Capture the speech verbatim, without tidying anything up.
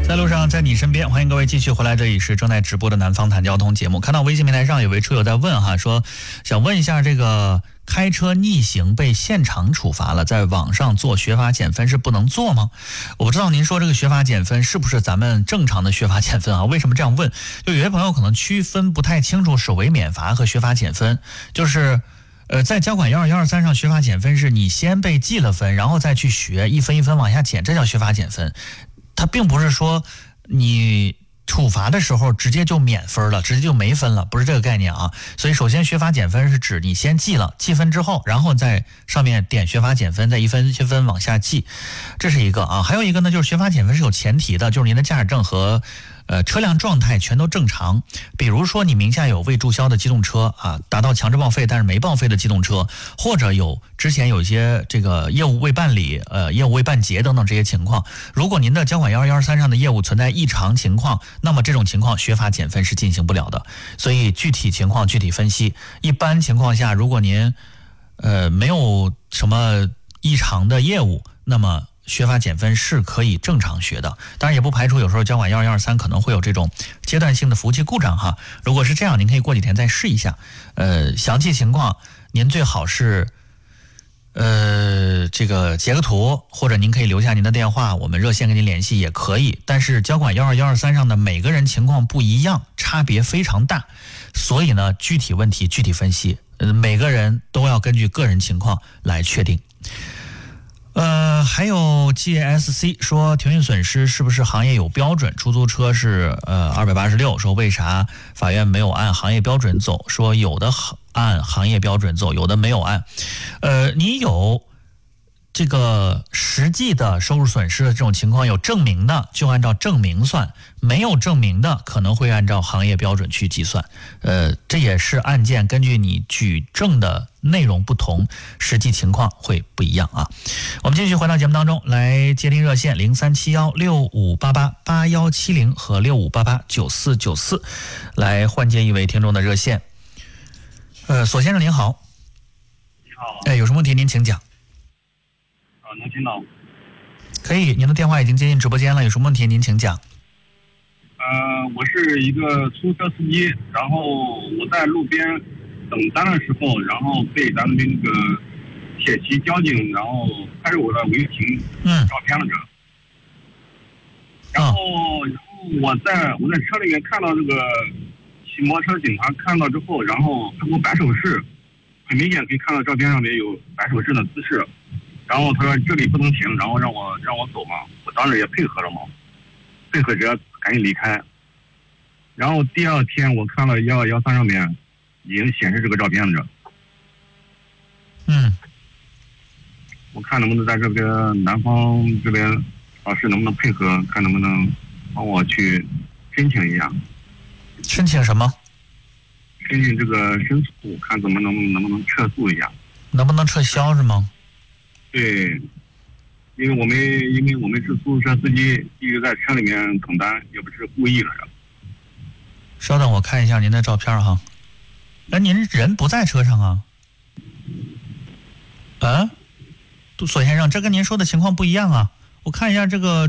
在路上，在你身边，欢迎各位继续回来，这里是正在直播的南方谈交通节目。看到微信平台上有位车友在问哈，说想问一下，这个开车逆行被现场处罚了，在网上做学罚减分是不能做吗？我不知道您说这个学罚减分是不是咱们正常的学罚减分啊？为什么这样问？就有些朋友可能区分不太清楚首违免罚和学罚减分，就是呃，在交管一二一二三上学罚减分是你先被记了分，然后再去学，一分一分往下减，这叫学罚减分。它并不是说你处罚的时候直接就免分了，直接就没分了，不是这个概念啊。所以首先学罚减分是指你先记了，记分之后，然后在上面点学罚减分，再一分一分往下记，这是一个啊。还有一个呢，就是学罚减分是有前提的，就是您的驾驶证和呃车辆状态全都正常。比如说你名下有未注销的机动车啊，达到强制报废但是没报废的机动车，或者有之前有一些这个业务未办理、呃业务未办结等等这些情况，如果您的交管一二一二三上的业务存在异常情况，那么这种情况学罚减分是进行不了的。所以具体情况具体分析。一般情况下，如果您呃没有什么异常的业务，那么学罚减分是可以正常学的。当然也不排除有时候交管一二一二三可能会有这种阶段性的服务器故障哈。如果是这样，您可以过几天再试一下。呃，详细情况您最好是呃，这个截个图，或者您可以留下您的电话，我们热线跟您联系也可以。但是交管一二一二三上的每个人情况不一样，差别非常大，所以呢，具体问题具体分析，呃，每个人都要根据个人情况来确定。呃，还有 G S C 说停运损失是不是行业有标准？出租车是呃二百八十六，说为啥法院没有按行业标准走？说有的按行业标准走，有的没有按。呃，你有这个实际的收入损失的这种情况，有证明的就按照证明算，没有证明的可能会按照行业标准去计算。呃，这也是案件根据你举证的内容不同，实际情况会不一样啊。我们继续回到节目当中来，接听热线零三七幺六五八八八幺七零和六五八八九四九四，来换接一位听众的热线。呃，索先生您好。 你好。 哎，有什么问题您请讲。 啊，能听到？ 可以，您的电话已经接进直播间了，有什么问题您请讲。 呃，我是一个出租车司机，然后我在路边等单的时候，然后被咱们那个铁骑交警，然后拍着我的违停照片了着。嗯、然后，然后我在我在车里面看到这个骑摩托车警察看到之后，然后他给我摆手势，很明显可以看到照片上面有摆手势的姿势。然后他说这里不能停，然后让我让我走嘛，我当时也配合了嘛，配合着赶紧离开。然后第二天我看了幺二幺三上面已经显示这个照片了。 嗯， 我看能不能在这边南方这边老师能不能配合，看能不能帮我去申请一下。 申请什么？ 申请这个申诉，看怎么能能不能撤诉一下。 能不能撤销是吗？ 对，因为我们因为我们是出租车司机，一直在车里面等单，也不是故意的。 稍等，我看一下您的照片哈。哎，您人不在车上啊？啊，杜索先生，这跟您说的情况不一样啊。我看一下这个